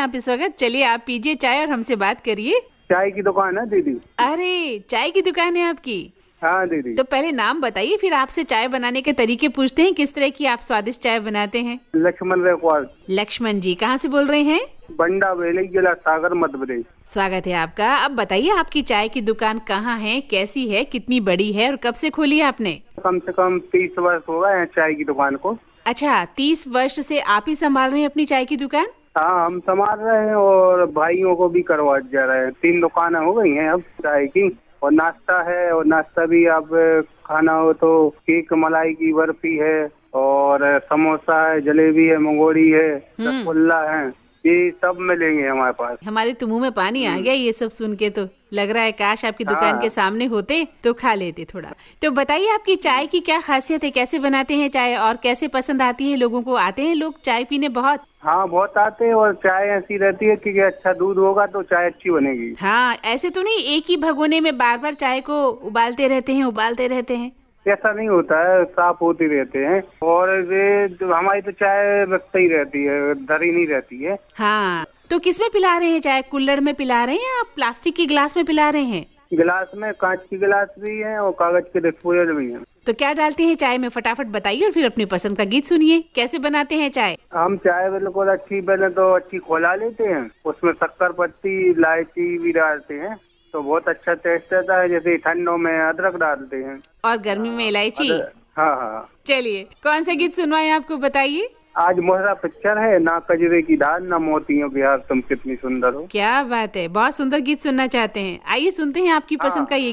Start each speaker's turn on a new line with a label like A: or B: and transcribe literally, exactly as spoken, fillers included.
A: आप इस वक्त। चलिए आप पीजिए चाय और हमसे बात करिए।
B: चाय की दुकान है दीदी?
A: अरे चाय की दुकान है आपकी?
B: हाँ दीदी।
A: तो पहले नाम बताइए, फिर आपसे चाय बनाने के तरीके पूछते हैं, किस तरह की आप स्वादिष्ट चाय बनाते हैं।
B: लक्ष्मण रेकवार।
A: लक्ष्मण जी कहाँ से बोल रहे हैं?
B: बंडा बेली, जिला सागर, मध्य प्रदेश।
A: स्वागत है आपका। अब बताइए आपकी चाय की दुकान कहाँ है, कैसी है, कितनी बड़ी है और कब से खोली है आपने?
B: कम से कम तीस वर्ष हो गए हैं चाय की दुकान को।
A: अच्छा, तीस वर्ष से आप ही संभाल रहे हैं अपनी चाय की दुकान?
B: हाँ, हम संभाल रहे हैं और भाइयों को भी करवा जा रहे हैं। तीन दुकानें हो गई हैं अब चाय की, और नाश्ता है, और नाश्ता भी आप खाना हो तो केक, मलाई की बर्फी है, और समोसा है, जलेबी है, मंगोड़ी है, रसगुल्ला है, ये सब मिलेंगे हमारे पास।
A: हमारे तो मुंह में पानी आ गया ये सब सुन के। तो लग रहा है काश आपकी दुकान
B: हाँ।
A: के सामने होते तो खा लेते थोड़ा। तो बताइए आपकी चाय की क्या खासियत है, कैसे बनाते हैं चाय और कैसे पसंद आती है लोगों को? आते हैं लोग चाय पीने बहुत?
B: हाँ, बहुत आते हैं, और चाय ऐसी रहती है कि अच्छा दूध होगा तो चाय अच्छी बनेगी।
A: हाँ, ऐसे तो नहीं एक ही भगोने में बार बार चाय को उबालते रहते हैं उबालते रहते हैं।
B: ऐसा नहीं होता है, साफ होती रहते हैं, और ये जो हमारी तो चाय रखती ही रहती है, धरी नहीं रहती है।
A: हाँ, तो किस में पिला रहे हैं चाय? कुल्हड़ में पिला रहे हैं या प्लास्टिक के गिलास में पिला रहे हैं?
B: गिलास में, कांच की गिलास भी है और कागज के डिस्पोजल भी है।
A: तो क्या डालते हैं चाय में, फटाफट बताइए और फिर अपनी पसंद का गीत सुनिए। कैसे बनाते हैं चाय?
B: हम चाय बिल्कुल अच्छी, पहले तो अच्छी खोला लेते हैं, उसमें शक्कर पत्ती, इलायची भी डालते हैं तो बहुत अच्छा टेस्ट आता है। जैसे ठंडों में अदरक डालते हैं
A: और गर्मी में इलायची।
B: हाँ हाँ।
A: चलिए कौन सा गीत सुनवाएं आपको, बताइए।
B: आज मोहरा पिक्चर है, ना कजरे की दाल ना मोतियों की हार, तुम कितनी सुंदर हो।
A: क्या बात है, बहुत सुंदर गीत सुनना चाहते हैं। आइए सुनते हैं आपकी पसंद का ये